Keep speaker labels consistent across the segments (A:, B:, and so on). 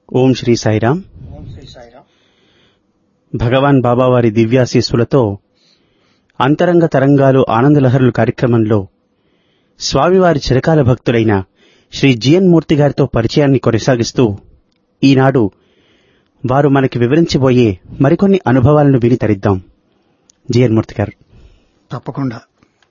A: ఓం శ్రీ సాయిరామ్. భగవాన్ బాబావారి దివ్యాశీస్సులతో అంతరంగ తరంగాలు ఆనందలహరులు కార్యక్రమంలో స్వామివారి చిరకాల భక్తులైన శ్రీ జిఎన్ మూర్తి గారితో పరిచయాన్ని కొనసాగిస్తూ ఈనాడు వారు మనకి వివరించబోయే మరికొన్ని అనుభవాలను విని తరిద్దాం. జిఎన్ మూర్తి గారు.
B: తప్పకుండా.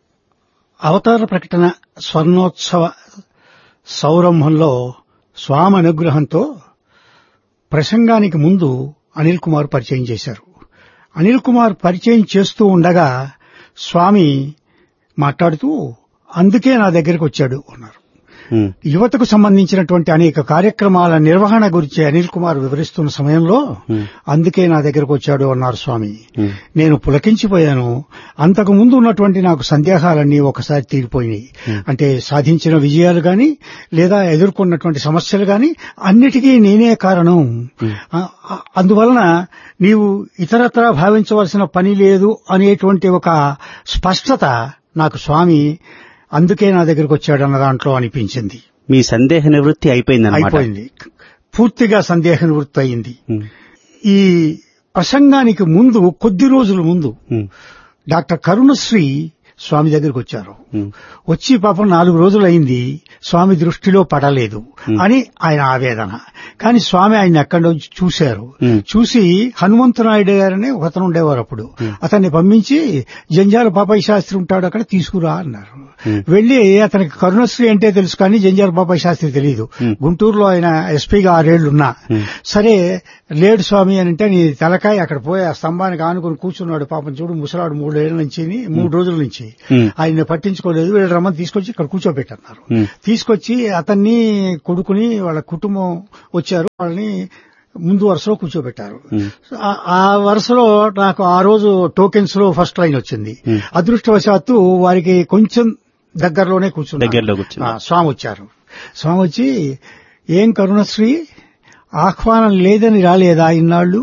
B: అవతార ప్రకటన స్వర్ణోత్సవ సౌరంభంలో స్వామి అనుగ్రహంతో ప్రసంగానికి ముందు అనిల్ కుమార్ పరిచయం చేశారు. అనిల్ కుమార్ పరిచయం చేస్తూ ఉండగా స్వామి మాట్లాడుతూ అందుకే నా దగ్గరికి వచ్చాడు అన్నారు. యువతకు సంబంధించినటువంటి అనేక కార్యక్రమాల నిర్వహణ గురించి అనిల్ కుమార్ వివరిస్తున్న సమయంలో అందుకే నా దగ్గరకు వచ్చాడు అన్నారు స్వామి. నేను పులకించిపోయాను. అంతకు ముందు ఉన్నటువంటి నాకు సందేహాలన్నీ ఒకసారి తీరిపోయినాయి. అంటే సాధించిన విజయాలు గాని లేదా ఎదుర్కొన్నటువంటి సమస్యలు గాని అన్నిటికీ నేనే కారణం. అందువలన నీవు ఇతరత్రా భావించవలసిన పని లేదు అనేటువంటి ఒక స్పష్టత నాకు స్వామి అందుకే నా దగ్గరకు వచ్చాడన్న దాంట్లో అనిపించింది.
A: మీ సందేహ నివృత్తి
B: అయిపోయింది. పూర్తిగా సందేహ నివృత్తి అయింది. ఈ ప్రసంగానికి ముందు కొద్ది రోజుల ముందు డాక్టర్ కరుణశ్రీ స్వామి దగ్గరికి వచ్చారు. వచ్చి పాపం 4 రోజులైంది, స్వామి దృష్టిలో పడలేదు అని ఆయన ఆవేదన. కానీ స్వామి ఆయన ఎక్కడి నుంచి చూశారు. చూసి హనుమంతనాయుడు గారని ఒకతను ఉండేవారు. అప్పుడు అతన్ని పంపించి జంజాల పాపయ్య శాస్త్రి ఉంటాడు అక్కడ తీసుకురా అన్నారు. వెళ్లి అతనికి కరుణశ్రీ అంటే తెలుసు కానీ జంజాల పాపయ్య శాస్త్రి తెలియదు. గుంటూరులో ఆయన ఎస్పీగా 6 ఏళ్లున్నా. సరే లేడు స్వామి అని అంటే నీ తలకాయ అక్కడ పోయి ఆ స్తంభానికి ఆనుకుని కూర్చున్నాడు. పాపం చూడు ముసలాడు 3 ఏళ్ల నుంచి 3 రోజుల నుంచి ఆయన్ని పట్టించుకోలేదు. వీళ్ళు రమ్మని తీసుకొచ్చి ఇక్కడ కూర్చోబెట్టన్నారు. తీసుకొచ్చి అతన్ని కొడుకుని వాళ్ళ కుటుంబం వచ్చారు. వాళ్ళని ముందు వరుసలో కూర్చోబెట్టారు. ఆ వరుసలో నాకు ఆ రోజు టోకెన్స్ లో ఫస్ట్ లైన్ వచ్చింది. అదృష్టవశాత్తు వారికి కొంచెం దగ్గరలోనే కూర్చున్నారు. స్వామి వచ్చారు. స్వామి వచ్చి ఏం కరుణశ్రీ ఆహ్వానం లేదని రాలేదా ఇన్నాళ్లు?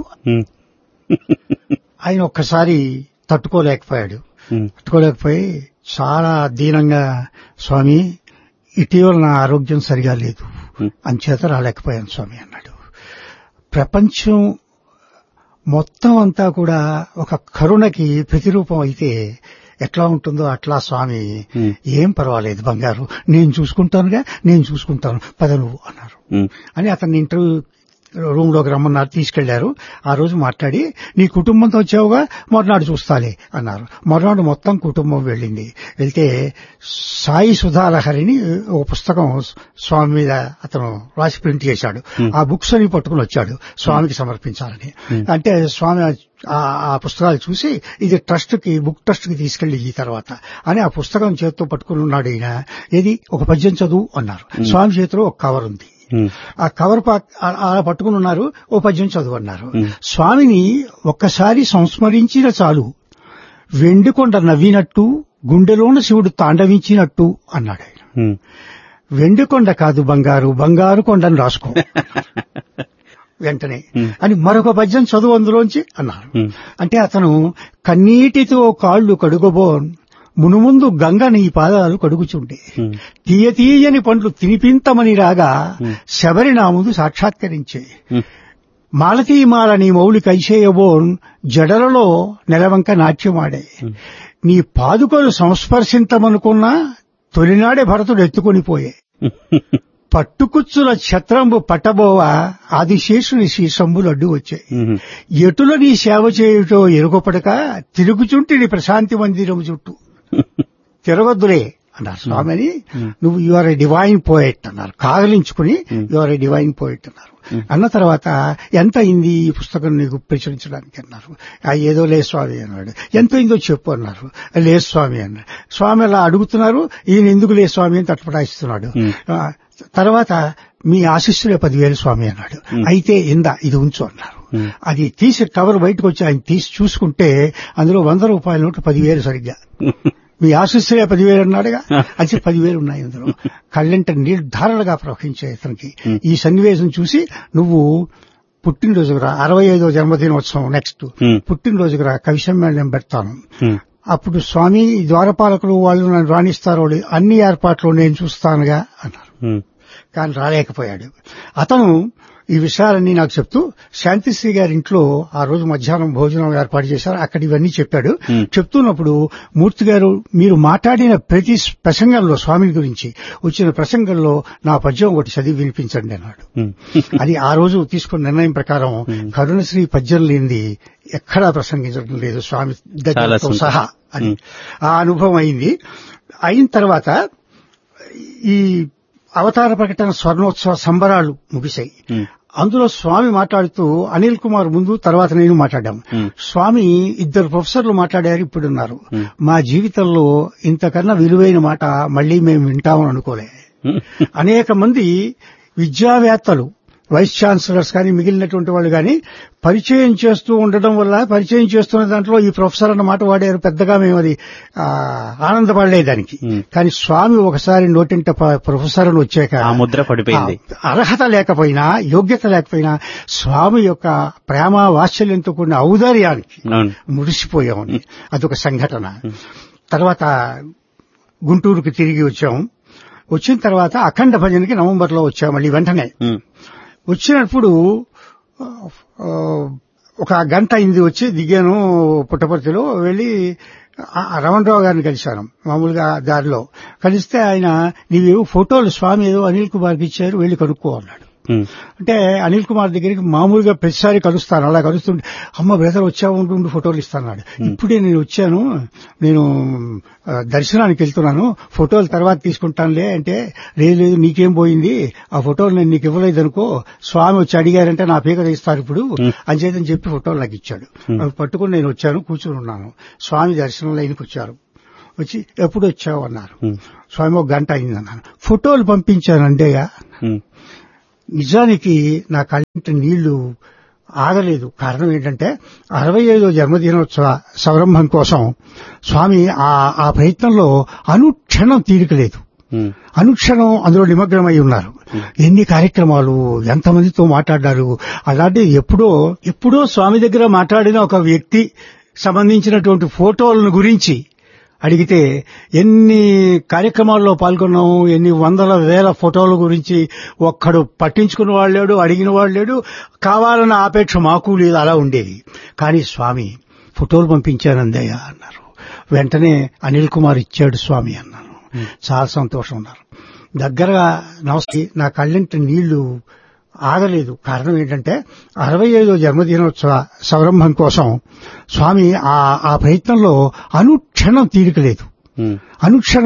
B: ఆయన ఒక్కసారి తట్టుకోలేకపోయి చాలా దీనంగా స్వామి ఇటీవల నా ఆరోగ్యం సరిగా లేదు అంచేత రాలేకపోయాను స్వామి అన్నాడు. ప్రపంచం మొత్తం అంతా కూడా ఒక కరుణకి ప్రతిరూపం అయితే ఎట్లా ఉంటుందో అట్లా స్వామి ఏం పర్వాలేదు బంగారు నేను చూసుకుంటాను పద నువ్వు అన్నారు. అని అతన్ని ఇంటర్వ్యూ రూమ్ లోకి రమ్మన్నారు. తీసుకెళ్లారు. ఆ రోజు మాట్లాడి నీ కుటుంబంతో వచ్చావుగా మర్నాడు చూస్తాలే అన్నారు. మర్నాడు మొత్తం కుటుంబం వెళ్ళింది. వెళ్తే సాయి సుధాలహరిని ఒక పుస్తకం స్వామి మీద అతను రాసి ప్రింట్ చేశాడు. ఆ బుక్స్ అని పట్టుకుని వచ్చాడు స్వామికి సమర్పించాలని. అంటే స్వామి ఆ పుస్తకాలు చూసి ఇది బుక్ ట్రస్ట్ కి తీసుకెళ్లి ఈ తర్వాత అని ఆ పుస్తకం చేతితో పట్టుకుని ఉన్నాడు. ఈయన ఏది ఒక పద్యం చదువు అన్నారు. స్వామి చేతిలో ఒక కవర్ ఉంది. ఆ కవర్ అలా పట్టుకుని ఉన్నారు. ఓ పద్యం చదువు అన్నారు. స్వామిని ఒక్కసారి సంస్మరించిన చాలు వెండికొండ నవ్వినట్టు గుండెలోన శివుడు తాండవించినట్టు అన్నాడు ఆయన. వెండికొండ కాదు బంగారు కొండను రాసుకో వెంటనే అని మరొక పద్యం చదువు అందులోంచి అన్నారు. అంటే అతను కన్నీటితో కాళ్లు కడుగబోన్ మునుముందు గంగ నీ పాదాలు కడుగుచుండే తీయని పండ్లు తినిపింతమని రాగా శబరినాముదు సాక్షాత్కరించే మాలతీమాల నీ మౌలి కైసేయబోన్ జడలలో నెలవంక నాట్యమాడే నీ పాదుకలు సంస్పర్శింతమనుకున్నా తొలినాడే భరతుడు ఎత్తుకొనిపోయే పట్టుకుచ్చుల ఛత్రంబు పట్టబోవ ఆదిశేషుని శ్రీశంభులు అడ్డు వచ్చాయి ఎటుల నీ సేవ చేయుటో ఎరుగపడక తిరుగుచుంటిని ప్రశాంతి మందిరము చుట్టూ తిరగొద్దులే అన్నారు స్వామిని. నువ్వు you are A divine poet అన్నారు. కాగలించుకుని you are A divine poet అన్నారు. అన్న తర్వాత ఎంత అయింది ఈ పుస్తకం నీకు ప్రచురించడానికి అన్నారు. ఏదో లేదు స్వామి అన్నాడు. ఎంత అయిందో చెప్పు అన్నారు. లేదు స్వామి అన్నాడు. స్వామి అలా అడుగుతున్నారు. ఈయన ఎందుకు లేదు స్వామి అని తట్టుపటాయిస్తున్నాడు. తర్వాత మీ ఆశీస్సులే 10,000 స్వామి అన్నాడు. అయితే ఇది ఉంచు అన్నారు. అది తీసి కవర్ బయటకు వచ్చి ఆయన తీసి చూసుకుంటే అందులో 100 రూపాయల నోట్లు 10,000 సరిగ్గా. మీ ఆశీస్సులే 10,000 అన్నాడుగా. అది 10,000 ఉన్నాయి అందులో. కళ్ళంట నీళ్లు ధారలుగా ప్రవహించే ఇతనికి ఈ సన్నివేశం చూసి నువ్వు పుట్టినరోజుకు రా, 65వ జన్మదినోత్సవం నెక్స్ట్ పుట్టినరోజుకు రా, కవి సమ్మేళనం పెడతాను. అప్పుడు స్వామి ద్వారపాలకులు వాళ్ళు నన్ను రాణిస్తారో అన్ని ఏర్పాట్లు నేను చూస్తానుగా అన్నారు. కానీ రాలేకపోయాడు. అతను ఈ విషయాలన్నీ నాకు చెప్తూ శాంతిశ్రీ గారి ఇంట్లో ఆ రోజు మధ్యాహ్నం భోజనం ఏర్పాటు చేశారు. అక్కడ ఇవన్నీ చెప్పాడు. చెప్తున్నప్పుడు మూర్తి గారు, మీరు మాట్లాడిన ప్రతి ప్రసంగంలో స్వామి గురించి వచ్చిన ప్రసంగంలో నా పద్యం ఒకటి చదివి వినిపించండి అన్నాడు. అది ఆ రోజు తీసుకున్న నిర్ణయం ప్రకారం కరుణశ్రీ పద్యం లేనిది ఎక్కడా ప్రసంగించడం లేదు స్వామి దగ్గరతో సహా. అని ఆ అనుభవం అయింది. అయిన తర్వాత ఈ అవతార ప్రకటన స్వర్ణోత్సవ సంబరాలు ముగిశాయి. అందులో స్వామి మాట్లాడుతూ అనిల్ కుమార్ ముందు, తర్వాత నేను మాట్లాడాము. స్వామి ఇద్దరు ప్రొఫెసర్లు మాట్లాడారు, ఇప్పుడున్నారు. మా జీవితంలో ఇంతకన్నా విలువైన మాట మళ్లీ మేము వింటామని అనుకోలే. అనేక మంది విద్యావేత్తలు, వైస్ ఛాన్సలర్స్ కానీ మిగిలినటువంటి వాళ్ళు కానీ పరిచయం చేస్తూ ఉండడం వల్ల, పరిచయం చేస్తున్న దాంట్లో ఈ ప్రొఫెసర్ అన్న మాట వాడారు. పెద్దగా మేము అది ఆనందపడలేదానికి. కానీ స్వామి ఒకసారి నోటింట ప్రొఫెసర్ అని వచ్చాక
A: ముద్ర పడిపోయింది.
B: అర్హత లేకపోయినా, యోగ్యత లేకపోయినా స్వామి యొక్క ప్రేమ వాత్సల్యంతో కూడిన ఔదార్యానికి మురిసిపోయామని అదొక సంఘటన. తర్వాత గుంటూరుకు తిరిగి వచ్చాము. వచ్చిన తర్వాత అఖండ భజనకి నవంబర్లో వచ్చాము. మళ్ళీ వెంటనే వచ్చినప్పుడు ఒక గంట అయింది. వచ్చి దిగాను పుట్టపర్తిలో. వెళ్లి రమణరావు గారిని కలిశాను మామూలుగా దారిలో. కలిస్తే ఆయన, నీవేవో ఫోటోలు స్వామి ఏదో అనిల్ కుమార్కి ఇచ్చారు, వెళ్లి కనుక్కో అన్నాడు. అంటే అనిల్ కుమార్ దగ్గరికి మామూలుగా ప్రతిసారి కలుస్తాను. అలా కలుస్తుంటే, అమ్మ బ్రదర్ వచ్చావు ఉంటుండి ఫోటోలు ఇస్తాన్నాడు. ఇప్పుడే నేను వచ్చాను, నేను దర్శనానికి వెళ్తున్నాను, ఫోటోలు తర్వాత తీసుకుంటానులే అంటే, లేదు నీకేం పోయింది, ఆ ఫోటోలు నేను నీకు ఇవ్వలేదనుకో, స్వామి వచ్చి అడిగారంటే నా పీక తీస్తారు ఇప్పుడు అని చేతని చెప్పి ఫోటోలు నాకు ఇచ్చాడు. అవి పట్టుకుని నేను వచ్చాను, కూర్చుని ఉన్నాను. స్వామి దర్శనం లైన్కి వచ్చారు. వచ్చి ఎప్పుడు వచ్చావు అన్నారు. స్వామి ఒక గంట అయింది అన్నాను. ఫోటోలు పంపించాను అంతేగా. నిజానికి నా కళ్ళంటి నీళ్లు ఆగలేదు. కారణం ఏంటంటే 65వ జన్మదినోత్సవ సంరంభం కోసం స్వామి ఆ ప్రయత్నంలో అనుక్షణం తీరికలేదు. అనుక్షణం అందులో నిమగ్నమై ఉన్నారు. ఎన్ని కార్యక్రమాలు, ఎంతమందితో మాట్లాడారు. అలాంటి ఎప్పుడో స్వామి దగ్గర మాట్లాడిన ఒక వ్యక్తి సంబంధించినటువంటి ఫోటోలను గురించి అడిగితే ఎన్ని కార్యక్రమాల్లో పాల్గొన్నాము, ఎన్ని వందల వేల ఫోటోల గురించి ఒక్కడు పట్టించుకున్న వాళ్ళు లేడు, అడిగిన వాళ్ళు లేడు, కావాలన్న ఆపేక్ష మాకు లేదు. అలా ఉండేది. కానీ స్వామి ఫోటోలు పంపించాను అందయ్య అన్నారు. వెంటనే అనిల్ కుమార్ ఇచ్చాడు స్వామి అన్నాను. చాలా సంతోషం ఉన్నారు. దగ్గరగా నమస్తే, నా కళ్ళంటి నీళ్లు ఆగలేదు. కారణం ఏంటంటే 65వ జన్మదినోత్సవ సంరంభం కోసం స్వామి ఆ ప్రయత్నంలో అనుక్షణం తీరికలేదు. అనుక్షణం